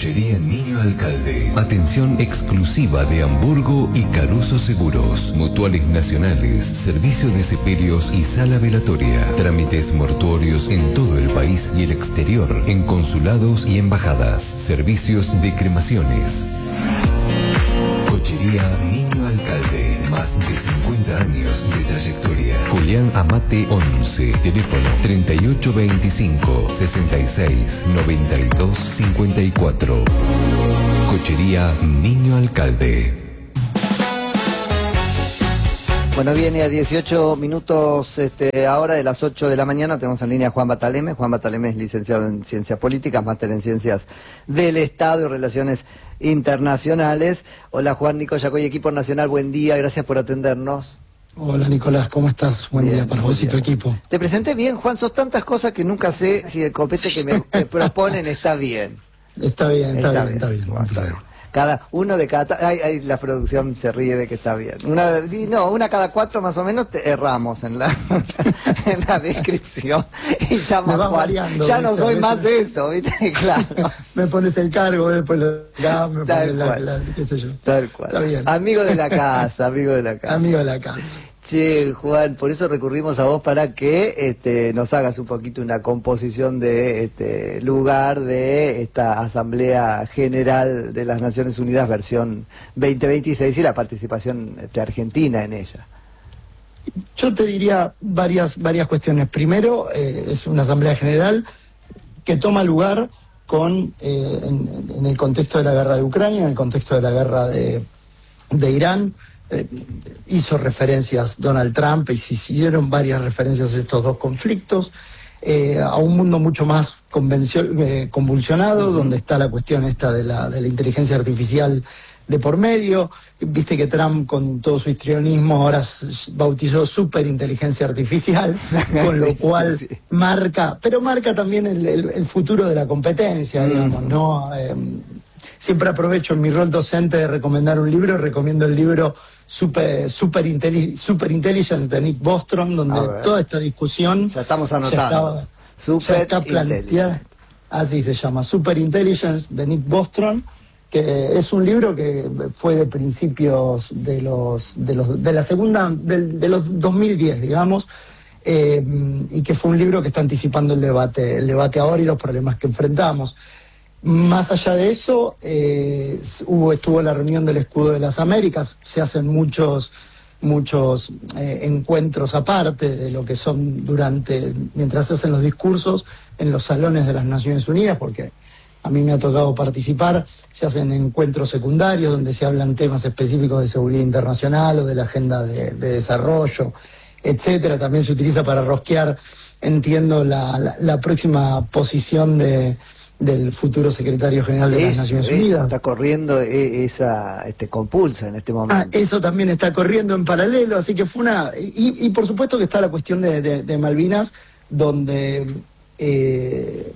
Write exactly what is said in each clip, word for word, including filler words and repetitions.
Cochería Niño Alcalde. Atención exclusiva de Hamburgo y Caruso Seguros. Mutuales nacionales, servicio de sepelios y sala velatoria. Trámites mortuorios en todo el país y el exterior, en consulados y embajadas. Servicios de cremaciones. Cochería Niño Alcalde. Más de cincuenta años de trayectoria. Julián Amate once. Teléfono treinta y ocho veinticinco, sesenta y seis, noventa y dos cincuenta y cuatro. Cochería Niño Alcalde. Bueno, viene a dieciocho minutos este, ahora de las ocho de la mañana. Tenemos en línea a Juan Bataleme. Juan Bataleme es licenciado en Ciencias Políticas, máster en Ciencias del Estado y Relaciones Internacionales. Hola Juan, Nico Yacoy, equipo nacional, buen día, gracias por atendernos. Hola Nicolás, ¿cómo estás? Buen bien, día para vos y tu equipo. Te presenté bien, Juan, sos tantas cosas que nunca sé si el copete que me, me proponen está bien. Está bien, está, está bien, bien, está bien. Bueno, está bien. Cada uno de cada... Ay, ay, la producción se ríe de que está bien. Una, no, una cada cuatro más o menos te erramos en la, en la descripción. Y ya, me Juan, variando, ya no soy veces, más eso, ¿viste? Claro. Me pones el cargo, después lo ya, me Tal pones cual. La, la, qué sé yo. Tal cual. Está bien. Amigo de la casa, amigo de la casa. Amigo de la casa. Che, Juan, por eso recurrimos a vos para que este, nos hagas un poquito una composición de este lugar de esta Asamblea General de las Naciones Unidas versión veinte veintiséis y la participación este, argentina en ella. Yo te diría varias, varias cuestiones. Primero, eh, es una Asamblea General que toma lugar con eh, en, en el contexto de la guerra de Ucrania, en el contexto de la guerra de, de Irán. Eh, hizo referencias Donald Trump y se siguieron varias referencias a estos dos conflictos, eh, a un mundo mucho más eh, convulsionado, uh-huh. donde está la cuestión esta de la, de la inteligencia artificial de por medio. Viste que Trump, con todo su histrionismo, ahora bautizó superinteligencia artificial, con lo cual sí, sí. marca, pero marca también el, el, el futuro de la competencia, uh-huh. digamos, ¿no? Eh, siempre aprovecho en mi rol docente de recomendar un libro, recomiendo el libro Super, Super, Intelli Super Intelligence de Nick Bostrom, donde toda esta discusión ya estamos anotando. Ya, estaba, Super ya está planteada. Así se llama, Super Intelligence de Nick Bostrom, que es un libro que fue de principios de los de los de la segunda de, de los dos mil diez, digamos, eh, y que fue un libro que está anticipando el debate, el debate ahora y los problemas que enfrentamos. Más allá de eso, eh, hubo, estuvo la reunión del Escudo de las Américas, se hacen muchos, muchos eh, encuentros aparte de lo que son durante, mientras se hacen los discursos en los salones de las Naciones Unidas, porque a mí me ha tocado participar, se hacen encuentros secundarios donde se hablan temas específicos de seguridad internacional o de la agenda de, de desarrollo, etcétera. También se utiliza para rosquear, entiendo, la, la, la próxima posición de del futuro secretario general de eso, las Naciones eso, Unidas. Está corriendo esa este, compulsa en este momento. Ah, eso también está corriendo en paralelo, así que fue una... Y, y por supuesto que está la cuestión de, de, de Malvinas, donde eh,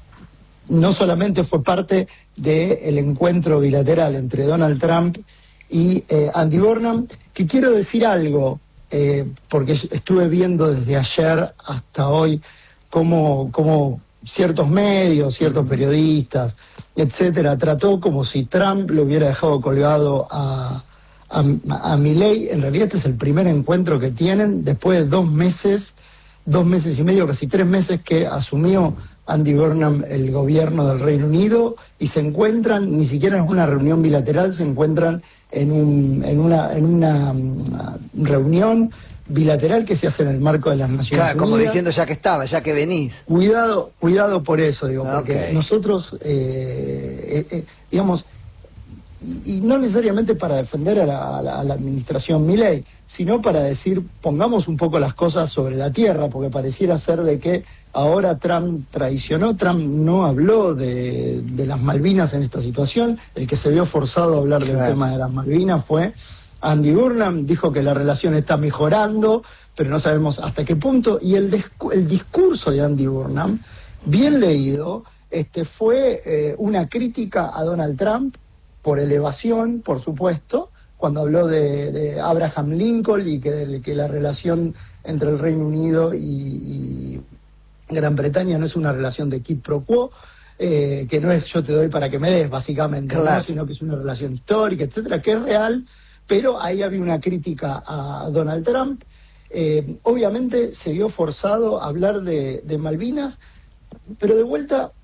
no solamente fue parte del encuentro bilateral entre Donald Trump y eh, Andy Burnham, que quiero decir algo, eh, porque estuve viendo desde ayer hasta hoy cómo... cómo ciertos medios, ciertos periodistas, etcétera, trató como si Trump lo hubiera dejado colgado a, a, a Milei. En realidad este es el primer encuentro que tienen después de dos meses, dos meses y medio, casi tres meses que asumió Andy Burnham el gobierno del Reino Unido, y se encuentran, ni siquiera en una reunión bilateral, se encuentran en, un, en, una, en una, una reunión bilateral que se hace en el marco de las Naciones claro, Unidas. Como diciendo, ya que estaba, ya que venís. Cuidado, cuidado por eso, digo, okay. porque nosotros, eh, eh, eh, digamos, y, y no necesariamente para defender a la, a la, a la administración Milei, sino para decir, pongamos un poco las cosas sobre la tierra, porque pareciera ser de que ahora Trump traicionó, Trump no habló de, de las Malvinas en esta situación, el que se vio forzado a hablar claro. del tema de las Malvinas fue Andy Burnham, dijo que la relación está mejorando, pero no sabemos hasta qué punto, y el, el discurso de Andy Burnham, bien leído, este, fue eh, una crítica a Donald Trump, por elevación, por supuesto, cuando habló de, de Abraham Lincoln y que, de, que la relación entre el Reino Unido y, y Gran Bretaña no es una relación de quid pro quo, eh, que no es yo te doy para que me des, básicamente, claro. ¿no? Sino que es una relación histórica, etcétera, que es real, pero ahí había una crítica a Donald Trump. Eh, obviamente se vio forzado a hablar de, de Malvinas, pero de vuelta,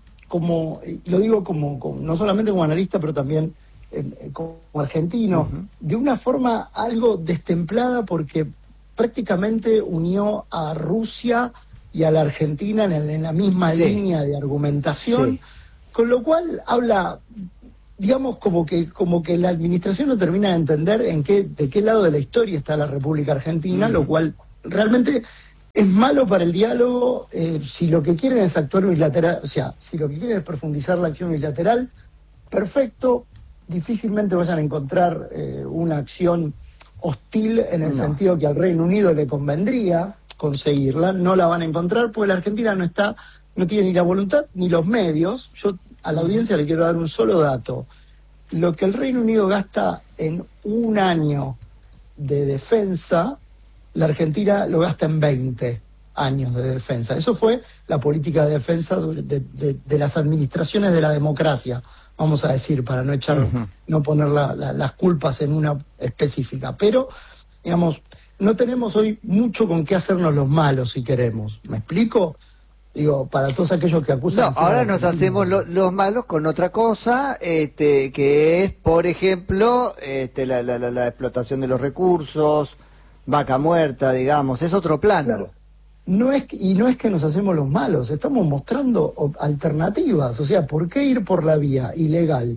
como lo digo como, como no solamente como analista, pero también eh, como argentino, uh-huh. de una forma algo destemplada, porque prácticamente unió a Rusia y a la Argentina en, el, en la misma sí. línea de argumentación, sí. con lo cual habla, digamos, como que como que la administración no termina de entender en qué de qué lado de la historia está la República Argentina, mm. lo cual realmente es malo para el diálogo. Eh, si lo que quieren es actuar unilateral, o sea, si lo que quieren es profundizar la acción unilateral, perfecto, difícilmente vayan a encontrar eh, una acción hostil en el no. sentido que al Reino Unido le convendría conseguirla, no la van a encontrar porque la Argentina no está, no tiene ni la voluntad ni los medios. Yo a la audiencia le quiero dar un solo dato. Lo que el Reino Unido gasta en un año de defensa, la Argentina lo gasta en veinte años de defensa. Eso fue la política de defensa de, de, de las administraciones de la democracia, vamos a decir, para no echar, uh-huh. no poner la, la, las culpas en una específica. Pero, digamos, no tenemos hoy mucho con qué hacernos los malos, si queremos. ¿Me explico? Digo, para todos aquellos que acusan... No, ahora nos hacemos lo, los malos con otra cosa, este, que es, por ejemplo, este, la, la, la, la explotación de los recursos, vaca muerta, digamos, es otro plano. Claro. No es, y no es que nos hacemos los malos, estamos mostrando alternativas. O sea, ¿por qué ir por la vía ilegal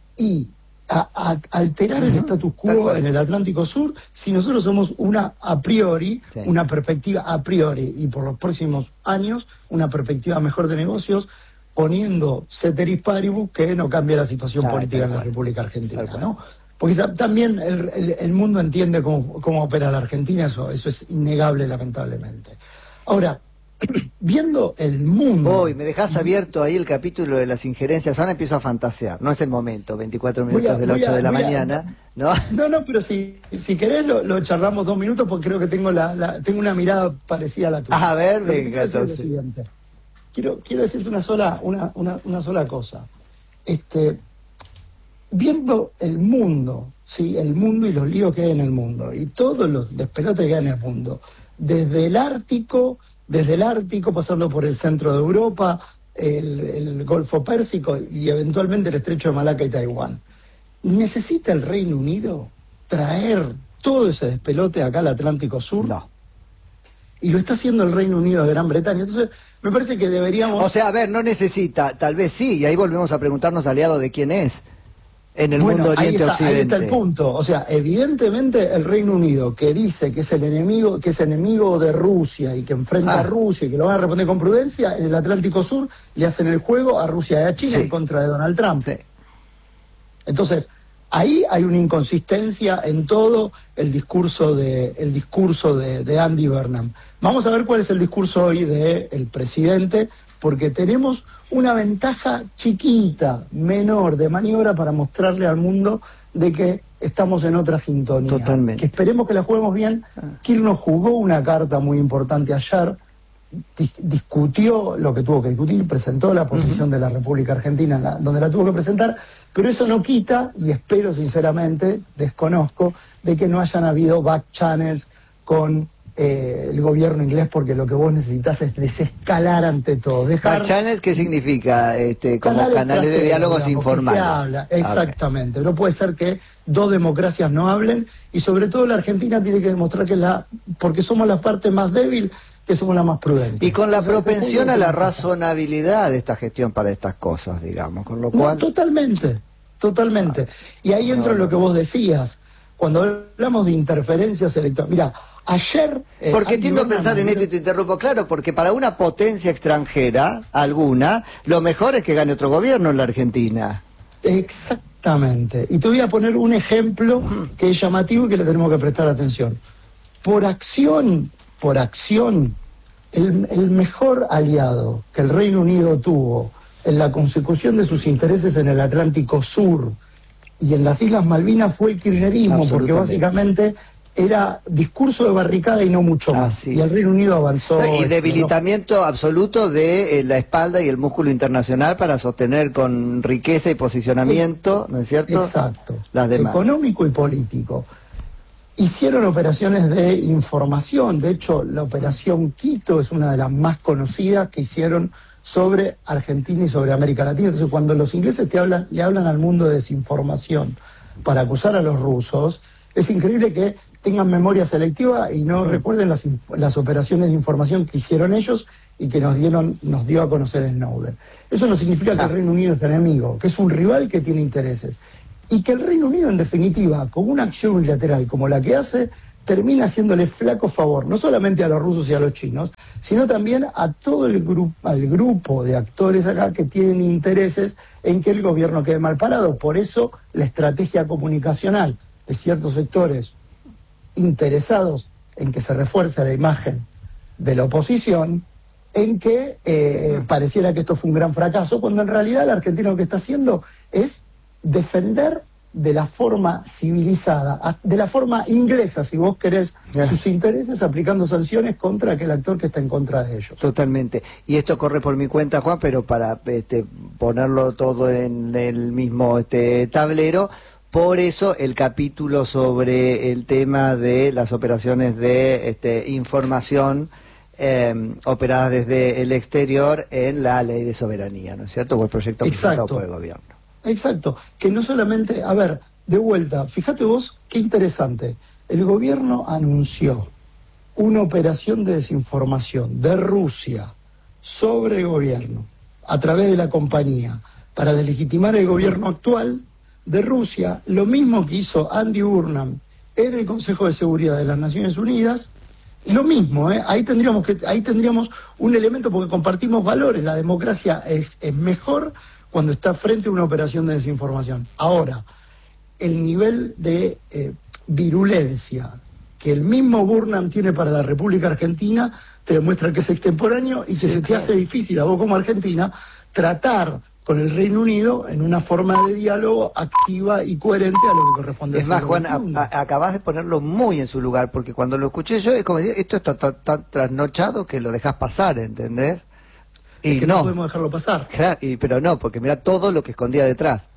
y a, a alterar uh-huh. el status quo en el Atlántico Sur si nosotros somos una a priori, sí. una perspectiva a priori, y por los próximos años una perspectiva mejor de negocios, poniendo ceteris paribus que no cambia la situación claro, política en la República Argentina, ¿no? Porque también el, el, el mundo entiende cómo, cómo opera la Argentina, eso, eso es innegable, lamentablemente. Ahora, viendo el mundo... Uy, me dejás abierto ahí el capítulo de las injerencias, ahora empiezo a fantasear, no es el momento, veinticuatro minutos a, de las ocho a, de la mañana, a, ¿no? No, no, pero si, si querés lo, lo charlamos dos minutos, porque creo que tengo la, la tengo una mirada parecida a la tuya. A ver, venga, entonces. Siguiente. Quiero, quiero decirte una sola, una, una, una sola cosa. Este, viendo el mundo, ¿sí? El mundo y los líos que hay en el mundo, y todos los despelotes que hay en el mundo, desde el Ártico, desde el Ártico, pasando por el centro de Europa, el, el Golfo Pérsico y eventualmente el Estrecho de Malaca y Taiwán. ¿Necesita el Reino Unido traer todo ese despelote acá al Atlántico Sur? No. Y lo está haciendo el Reino Unido de Gran Bretaña. Entonces, me parece que deberíamos... O sea, a ver, no necesita, tal vez sí, y ahí volvemos a preguntarnos aliado de quién es. En el bueno, mundo Oriente ahí está, Occidente. Ahí está el punto. O sea, evidentemente el Reino Unido, que dice que es el enemigo, que es enemigo de Rusia y que enfrenta ah. a Rusia y que lo van a responder con prudencia, en el Atlántico Sur le hacen el juego a Rusia y a China sí. en contra de Donald Trump. Sí. Entonces, ahí hay una inconsistencia en todo el discurso de el discurso de, de Andy Burnham. Vamos a ver cuál es el discurso hoy del presidente, porque tenemos una ventaja chiquita, menor, de maniobra para mostrarle al mundo de que estamos en otra sintonía. Totalmente. Que esperemos que la juguemos bien. Kirchner jugó una carta muy importante ayer, dis discutió lo que tuvo que discutir, presentó la posición uh-huh. de la República Argentina la, donde la tuvo que presentar, pero eso no quita, y espero sinceramente, desconozco, de que no hayan habido back channels con... Eh, el gobierno inglés, porque lo que vos necesitas es desescalar ante todo. Dejar... ¿Channels qué significa? Este, como canales, canales de diálogos informales. Se habla, exactamente. Okay. No puede ser que dos democracias no hablen, y sobre todo la Argentina tiene que demostrar que la, porque somos la parte más débil, que somos la más prudente. Y con la Entonces, propensión a la razonabilidad de esta gestión para estas cosas, digamos, con lo cual... No, totalmente, totalmente. Y ahí entra no, no, lo que vos decías, cuando hablamos de interferencias electorales. Mira, ayer... Eh, porque tiendo a pensar en esto y te interrumpo, claro, porque para una potencia extranjera, alguna, lo mejor es que gane otro gobierno en la Argentina. Exactamente. Y te voy a poner un ejemplo que es llamativo y que le tenemos que prestar atención. Por acción, por acción, el, el mejor aliado que el Reino Unido tuvo en la consecución de sus intereses en el Atlántico Sur y en las Islas Malvinas fue el kirchnerismo, porque básicamente... era discurso de barricada y no mucho más. Ah, sí. Y el Reino Unido avanzó. Y debilitamiento ¿no? absoluto de eh, la espalda y el músculo internacional para sostener con riqueza y posicionamiento, ¿no es cierto? Exacto. Las demás. Económico y político. Hicieron operaciones de información. De hecho, la operación Quito es una de las más conocidas que hicieron sobre Argentina y sobre América Latina. Entonces, cuando los ingleses te hablan, le hablan al mundo de desinformación para acusar a los rusos, es increíble que tengan memoria selectiva y no recuerden las, las operaciones de información que hicieron ellos y que nos dieron, nos dio a conocer Snowden. Eso no significa que el Reino Unido es enemigo, que es un rival que tiene intereses. Y que el Reino Unido, en definitiva, con una acción unilateral como la que hace, termina haciéndole flaco favor, no solamente a los rusos y a los chinos, sino también a todo el grupo, al grupo de actores acá que tienen intereses en que el gobierno quede mal parado. Por eso la estrategia comunicacional de ciertos sectores interesados en que se refuerce la imagen de la oposición, en que eh, pareciera que esto fue un gran fracaso, cuando en realidad la Argentina lo que está haciendo es defender de la forma civilizada, de la forma inglesa, si vos querés, yeah. sus intereses, aplicando sanciones contra aquel actor que está en contra de ellos. Totalmente. Y esto corre por mi cuenta, Juan, pero para este, ponerlo todo en el mismo este, tablero, por eso el capítulo sobre el tema de las operaciones de este, información eh, operadas desde el exterior en la ley de soberanía, ¿no es cierto? O el proyecto presentado por el gobierno. Exacto, que no solamente, a ver, de vuelta, fíjate vos qué interesante, el gobierno anunció una operación de desinformación de Rusia sobre el gobierno, a través de la compañía, para deslegitimar el gobierno actual de Rusia, lo mismo que hizo Andy Burnham en el Consejo de Seguridad de las Naciones Unidas, lo mismo, ¿eh? ahí tendríamos que, ahí tendríamos un elemento porque compartimos valores, la democracia es, es mejor cuando está frente a una operación de desinformación. Ahora, el nivel de eh, virulencia que el mismo Burnham tiene para la República Argentina te demuestra que es extemporáneo y que sí, se te claro. hace difícil a vos como Argentina tratar con el Reino Unido en una forma de diálogo activa y coherente a lo que corresponde. Es más, Juan, a, a, acabas de ponerlo muy en su lugar, porque cuando lo escuché yo, es como decir, esto está tan, tan trasnochado que lo dejas pasar, ¿entendés? Y es que no, no podemos dejarlo pasar. Claro, y, pero no, porque mira todo lo que escondía detrás.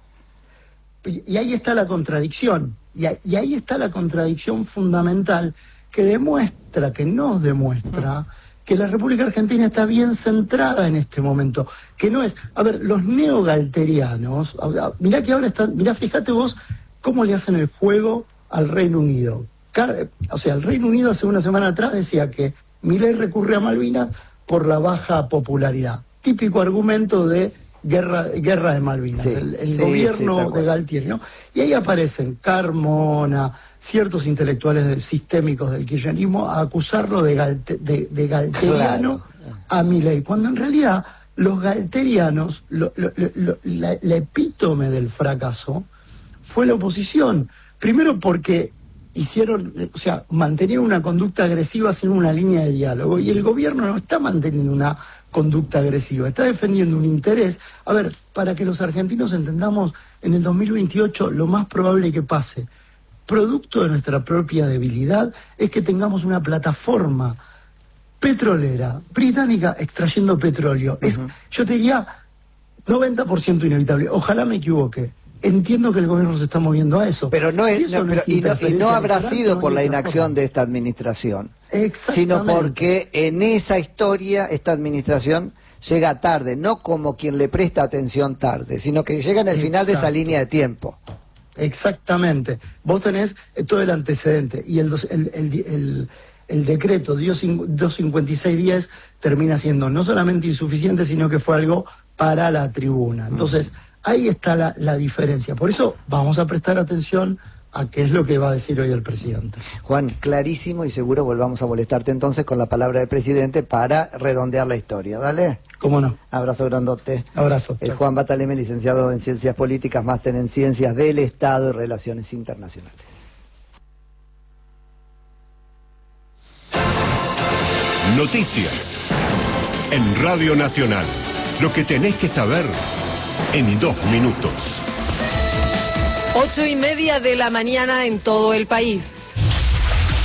Y, y ahí está la contradicción, y, a, y ahí está la contradicción fundamental que demuestra, que nos demuestra... que la República Argentina está bien centrada en este momento, que no es, a ver, los neogalterianos, mirá que ahora están, mirá, fíjate vos cómo le hacen el juego al Reino Unido. Car o sea, el Reino Unido hace una semana atrás decía que Milei recurre a Malvinas por la baja popularidad. Típico argumento de guerra, guerra de Malvinas, sí, el, el sí, gobierno sí, de Galtieri, ¿no? Y ahí aparecen Carmona, ciertos intelectuales sistémicos del kirchnerismo a acusarlo de, galte, de, de galteriano claro. a Milei, cuando en realidad los galterianos, lo, lo, lo, la, la epítome del fracaso fue la oposición. Primero porque hicieron, o sea, mantenían una conducta agresiva sin una línea de diálogo, y el gobierno no está manteniendo una conducta agresiva, está defendiendo un interés. A ver, para que los argentinos entendamos, en el dos mil veintiocho lo más probable que pase, producto de nuestra propia debilidad, es que tengamos una plataforma petrolera británica extrayendo petróleo. Uh-huh. Es, yo te diría, noventa por ciento inevitable. Ojalá me equivoque. Entiendo que el gobierno se está moviendo a eso. Pero no es, no, no pero, es y, no, y no habrá sido no por la inacción forma. de esta administración, Exactamente. sino porque en esa historia esta administración llega tarde, no como quien le presta atención tarde, sino que llega en el final Exacto. de esa línea de tiempo. Exactamente. Vos tenés todo el antecedente y el, el, el, el, el decreto doscientos cincuenta y seis diez termina siendo no solamente insuficiente, sino que fue algo para la tribuna. Entonces, ahí está la, la diferencia. Por eso vamos a prestar atención a qué es lo que va a decir hoy el presidente. Juan, clarísimo, y seguro volvamos a molestarte entonces con la palabra del presidente para redondear la historia, ¿dale? ¿Cómo no? Abrazo grandote. Abrazo. El Juan Bataleme, licenciado en Ciencias Políticas, máster en Ciencias del Estado y Relaciones Internacionales. Noticias en Radio Nacional. Lo que tenés que saber en dos minutos. Ocho y media de la mañana en todo el país.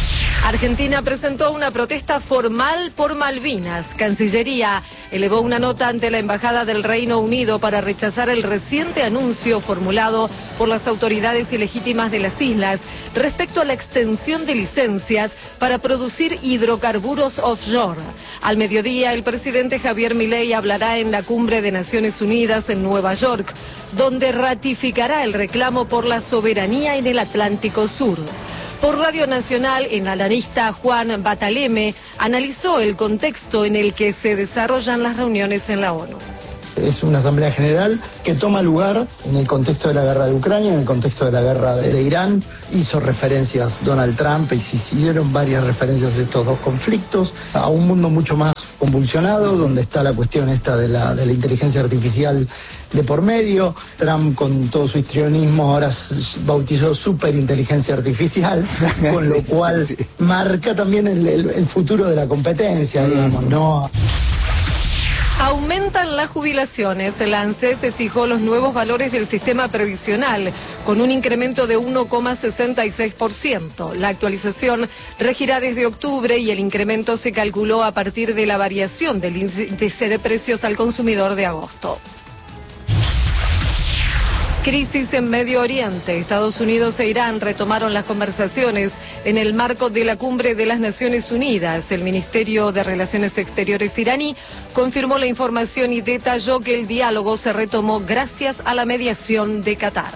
Argentina presentó una protesta formal por Malvinas. Cancillería elevó una nota ante la Embajada del Reino Unido para rechazar el reciente anuncio formulado por las autoridades ilegítimas de las islas respecto a la extensión de licencias para producir hidrocarburos offshore. Al mediodía, el presidente Javier Milei hablará en la Cumbre de Naciones Unidas en Nueva York, donde ratificará el reclamo por la soberanía en el Atlántico Sur. Por Radio Nacional, el analista Juan Bataleme analizó el contexto en el que se desarrollan las reuniones en la ONU. Es una asamblea general que toma lugar en el contexto de la guerra de Ucrania, en el contexto de la guerra de, de Irán. Hizo referencias Donald Trump y se hicieron varias referencias a estos dos conflictos, a un mundo mucho más convulsionado, donde está la cuestión esta de la, de la inteligencia artificial de por medio. Trump, con todo su histrionismo, ahora bautizó superinteligencia artificial, con lo cual marca también el, el, el futuro de la competencia, digamos, ¿no? Aumentan las jubilaciones. El ANSES se fijó los nuevos valores del sistema previsional con un incremento de uno coma sesenta y seis por ciento. La actualización regirá desde octubre y el incremento se calculó a partir de la variación del índice de precios al consumidor de agosto. Crisis en Medio Oriente. Estados Unidos e Irán retomaron las conversaciones en el marco de la Cumbre de las Naciones Unidas. El Ministerio de Relaciones Exteriores iraní confirmó la información y detalló que el diálogo se retomó gracias a la mediación de Qatar.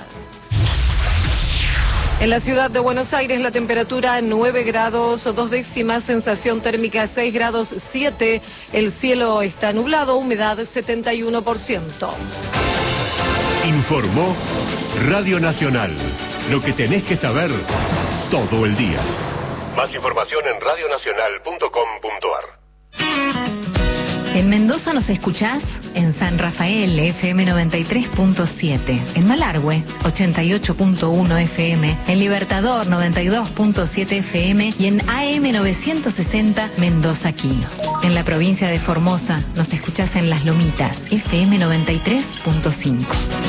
En la ciudad de Buenos Aires la temperatura nueve grados dos décimas, sensación térmica seis grados siete, el cielo está nublado, humedad setenta y uno por ciento. Informó Radio Nacional. Lo que tenés que saber todo el día. Más información en radio nacional punto com punto ar. En Mendoza nos escuchás en San Rafael, F M noventa y tres punto siete, en Malargüe, ochenta y ocho punto uno F M, en Libertador, noventa y dos punto siete F M y en A M novecientos sesenta Mendoza Quino. En la provincia de Formosa nos escuchás en Las Lomitas, F M noventa y tres punto cinco.